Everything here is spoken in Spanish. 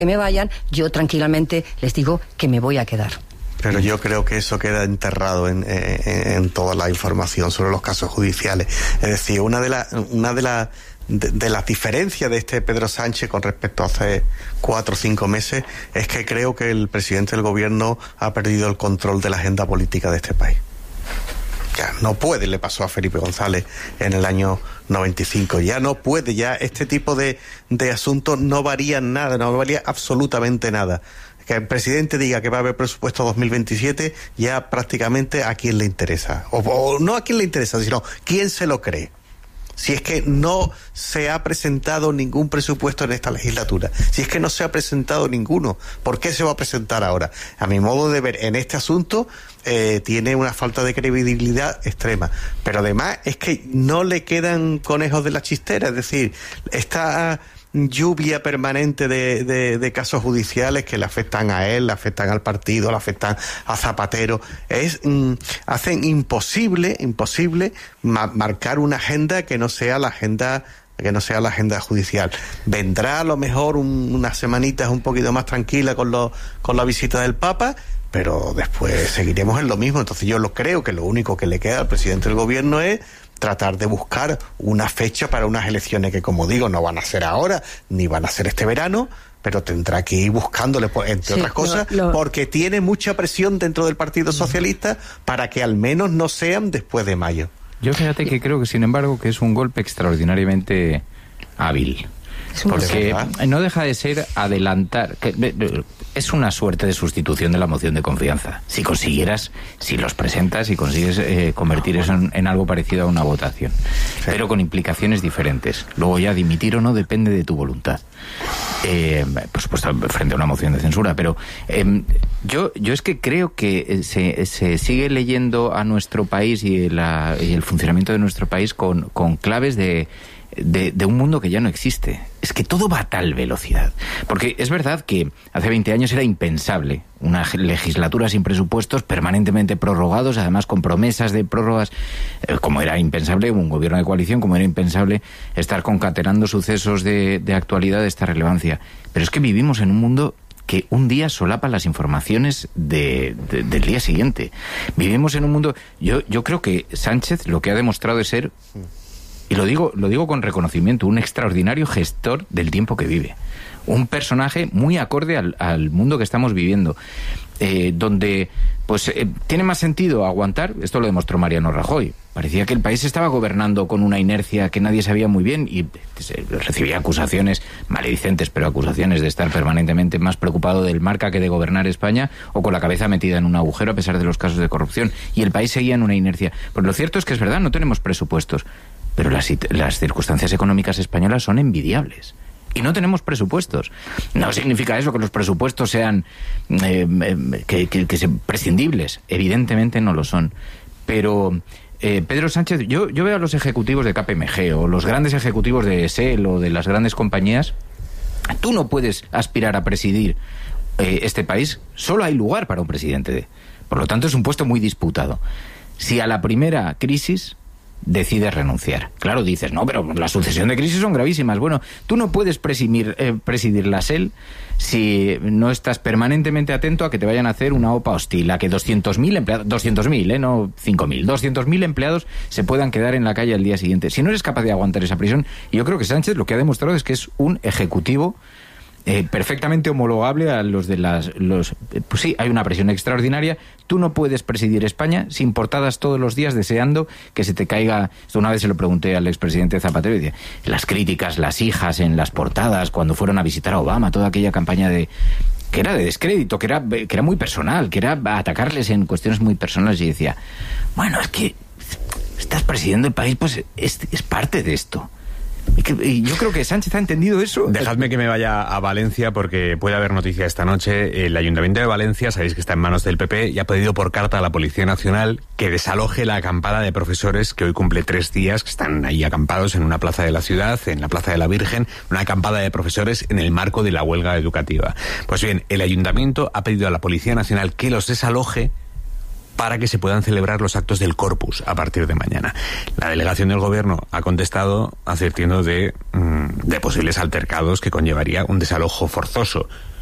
que me vayan, yo tranquilamente les digo que me voy a quedar. Pero yo creo que eso queda enterrado en toda la información sobre los casos judiciales. Es decir, una de las diferencias de este Pedro Sánchez con respecto a hace 4 o 5 meses es que creo que el presidente del gobierno ha perdido el control de la agenda política de este país. Ya no puede, le pasó a Felipe González en el año 95, ya no puede, ya este tipo de asuntos no varían nada, no varía absolutamente nada. Que el presidente diga que va a haber presupuesto 2027, ya prácticamente a quién le interesa. O no a quién le interesa, sino quién se lo cree. Si es que no se ha presentado ningún presupuesto en esta legislatura, si es que no se ha presentado ninguno, ¿por qué se va a presentar ahora? A mi modo de ver, en este asunto tiene una falta de credibilidad extrema. Pero además es que no le quedan conejos de la chistera, es decir, esta lluvia permanente de casos judiciales que le afectan a él, le afectan al partido, le afectan a Zapatero, hacen imposible marcar una agenda que no sea la agenda judicial. Vendrá a lo mejor unas semanitas un poquito más tranquila con la visita del Papa, pero después seguiremos en lo mismo. Entonces yo creo que lo único que le queda al presidente del gobierno es tratar de buscar una fecha para unas elecciones que, como digo, no van a ser ahora, ni van a ser este verano, pero tendrá que ir buscándole, entre otras cosas, porque tiene mucha presión dentro del Partido Socialista para que al menos no sean después de mayo. Yo fíjate que creo que, sin embargo, que es un golpe extraordinariamente hábil. Porque no deja de ser adelantar. Es una suerte de sustitución de la moción de confianza. Si los presentas y consigues convertir eso en algo parecido a una votación. Sí. Pero con implicaciones diferentes. Luego ya dimitir o no depende de tu voluntad. Por supuesto, frente a una moción de censura. Pero yo es que creo que se sigue leyendo a nuestro país y el funcionamiento de nuestro país con claves de un mundo que ya no existe. Es que todo va a tal velocidad. Porque es verdad que hace 20 años era impensable una legislatura sin presupuestos, permanentemente prorrogados, además con promesas de prórrogas, como era impensable un gobierno de coalición, como era impensable estar concatenando sucesos de actualidad de esta relevancia. Pero es que vivimos en un mundo que un día solapa las informaciones del día siguiente. Vivimos en un mundo... Yo creo que Sánchez lo que ha demostrado es ser... Y lo digo con reconocimiento, un extraordinario gestor del tiempo que vive. Un personaje muy acorde al mundo que estamos viviendo, donde tiene más sentido aguantar. Esto lo demostró Mariano Rajoy. Parecía que el país estaba gobernando con una inercia que nadie sabía muy bien y recibía acusaciones maledicentes, pero acusaciones de estar permanentemente más preocupado del marca que de gobernar España, o con la cabeza metida en un agujero a pesar de los casos de corrupción. Y el país seguía en una inercia. Pues lo cierto es que es verdad, no tenemos presupuestos. Pero las circunstancias económicas españolas son envidiables. Y no tenemos presupuestos. No significa eso que los presupuestos sean prescindibles. Evidentemente no lo son. Pero Pedro Sánchez, yo veo a los ejecutivos de KPMG o los grandes ejecutivos de SEL o de las grandes compañías. Tú no puedes aspirar a presidir este país. Solo hay lugar para un presidente. Por lo tanto, es un puesto muy disputado. Si a la primera crisis decides renunciar. Claro, dices, no, pero la sucesión de crisis son gravísimas. Bueno, tú no puedes presidir la SEL si no estás permanentemente atento a que te vayan a hacer una OPA hostil, a que 200.000 empleados, 200.000, no 5.000, 200.000 empleados se puedan quedar en la calle al día siguiente. Si no eres capaz de aguantar esa presión, y yo creo que Sánchez lo que ha demostrado es que es un ejecutivo perfectamente homologable a los de pues sí, hay una presión extraordinaria. Tú no puedes presidir España sin portadas todos los días deseando que se te caiga. Esto una vez se lo pregunté al expresidente Zapatero y decía, las críticas, las hijas en las portadas cuando fueron a visitar a Obama, toda aquella campaña que era de descrédito, que era muy personal, que era atacarles en cuestiones muy personales, y decía, bueno, es que estás presidiendo el país, pues es parte de esto. Y yo creo que Sánchez ha entendido eso. Dejadme que me vaya a Valencia porque puede haber noticia esta noche. El Ayuntamiento de Valencia, sabéis que está en manos del PP, y ha pedido por carta a la Policía Nacional que desaloje la acampada de profesores que hoy cumple 3 días, que están ahí acampados en una plaza de la ciudad, en la Plaza de la Virgen, una acampada de profesores en el marco de la huelga educativa. Pues bien, el Ayuntamiento ha pedido a la Policía Nacional que los desaloje para que se puedan celebrar los actos del Corpus a partir de mañana. La delegación del Gobierno ha contestado advirtiendo de de posibles altercados que conllevaría un desalojo forzoso.